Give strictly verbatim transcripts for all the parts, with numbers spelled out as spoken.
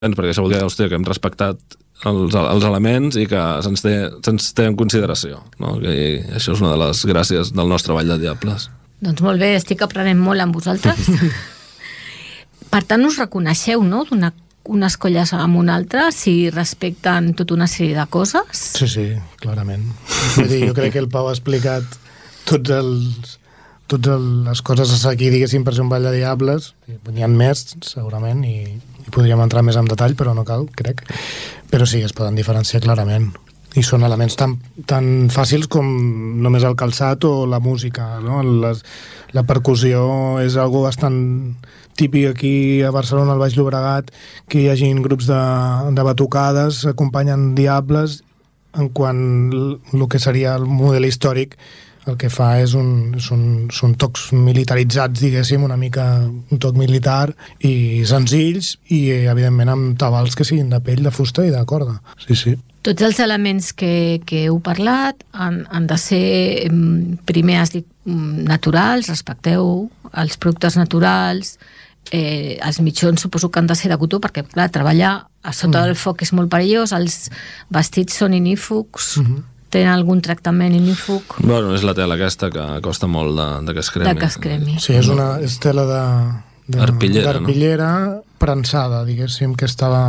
perquè això vol dir, hòstia, que hem respectat els, els elements i que se'ns té, se'ns té en consideració, no? I això és una de les gràcies del nostre Ball de Diables. Doncs molt bé, estic aprenent molt amb vosaltres. Per tant, us reconeixeu, no?, d'una unes colles amb una altra, si respecten tota una sèrie de coses? Sí, sí, clarament. Vull dir, jo crec que el Pau ha explicat tots els, totes les coses a seguir, diguéssim, per ser un Ball de Diables. N'hi ha més, segurament, i, i podríem entrar més en detall, però no cal, crec. Però sí, es poden diferenciar clarament. I són elements tan, tan fàcils com només el calçat o la música, no? Les, la percussió és algo bastant típic aquí a Barcelona, al Baix Llobregat, que hi hagin grups de, de batucades, acompanyen diables, en quan el que seria el model històric el que fa és un, són, són tocs militaritzats, diguéssim, una mica un toc militar i senzills i, evidentment, amb tabals que siguin de pell, de fusta i de corda. Sí, sí. Tots els elements que, que heu parlat han, han de ser, primer has dit, naturals, respecteu els productes naturals, eh, els mitjons suposo que han de ser de cotó, perquè, clar, treballar a sota del foc és molt perillós, els vestits són inífugs, mm-hmm. Tenen algun tractament inífug? Bueno, és la tela aquesta que costa molt de, de que es cremi. De que es cremi. Sí, és una és tela de, de arpillera, arpillera no? Prensada, diguéssim, que estava...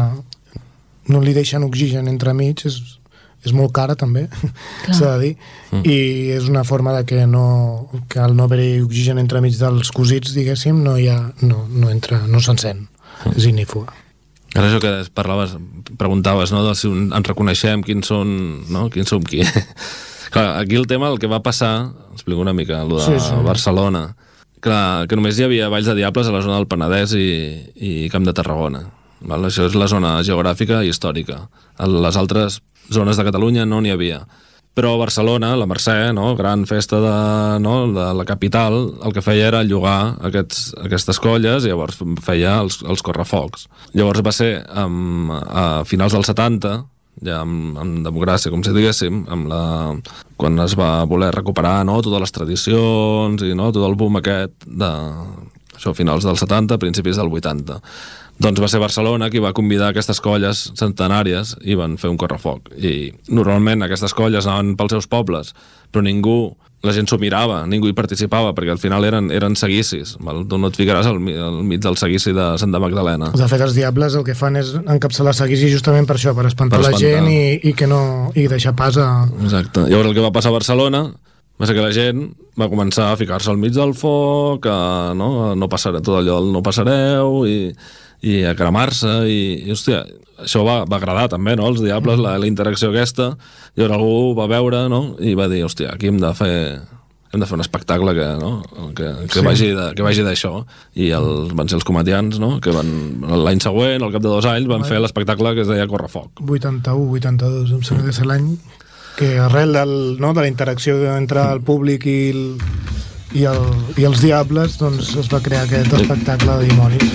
no li deixen oxigen entremig, és, és molt cara també, s'ha de dir, mm. i és una forma de que no que al no haver-hi oxigen entremig dels cosits, diguéssim, no hi ha, no, no entra, no s'encén, mm. és inífuga. Ara això que parlaves, preguntaves, no?, de si ens reconeixem quins són, no?, quins som qui. Clar, aquí el tema, el que va passar, explico una mica, el de sí, sí. Barcelona, clar, que només hi havia Balls de Diables a la zona del Penedès i, i Camp de Tarragona. Val? Això és la zona geogràfica i històrica. A les altres zones de Catalunya no n'hi havia. Però a Barcelona, la Mercè, no?, gran festa de, no?, de la capital, el que feia era llogar aquests, aquestes colles i llavors feia els, els correfocs. Llavors va ser um, a finals dels setanta, ja amb, amb democràcia, com si diguéssim, amb la, quan es va voler recuperar, no?, totes les tradicions i, no?, tot el boom aquest de... això, finals dels setanta, principis del vuitanta. Doncs va ser Barcelona qui va convidar aquestes colles centenàries i van fer un correfoc. I normalment aquestes colles anaven pels seus pobles, però ningú, la gent s'ho mirava, ningú hi participava, perquè al final eren, eren seguicis. Val? Tu no et ficaràs al, al mig del seguici de Santa Magdalena. De fet, els diables el que fan és encapçalar seguici justament per això, per espantar, per espantar. la gent i, i, que no, i deixar pas a... Exacte. Llavors el que va passar a Barcelona va ser que la gent va començar a ficar-se al mig del foc, a no, no passar, tot allò no passareu, i, i a cremar-se, i, i hòstia, això va, va agradar també, no?, els diables, la, la interacció aquesta. Llavors algú va veure, no?, i va dir, hòstia, aquí hem de fer, hem de fer un espectacle que, no?, que, que, sí. vagi de, que vagi d'això. I el, van ser els comedians, no?, que van l'any següent, al cap de dos anys, van fer l'espectacle que es deia Correfoc. vuitanta-u, vuitanta-dos, em sembla que és l'any que arrel del, no, de la interacció entre el públic i, el, i, el, i els diables, doncs es va crear aquest espectacle de dimonis.